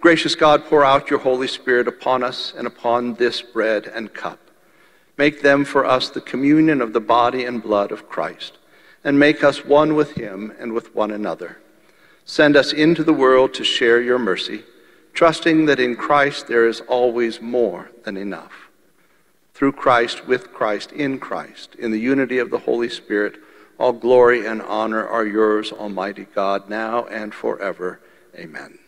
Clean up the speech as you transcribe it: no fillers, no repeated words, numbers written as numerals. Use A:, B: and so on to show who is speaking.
A: Gracious God, pour out your Holy Spirit upon us and upon this bread and cup. Make them for us the communion of the body and blood of Christ, and make us one with him and with one another. Send us into the world to share your mercy, trusting that in Christ there is always more than enough. Through Christ, with Christ, in the unity of the Holy Spirit, all glory and honor are yours, Almighty God, now and forever. Amen.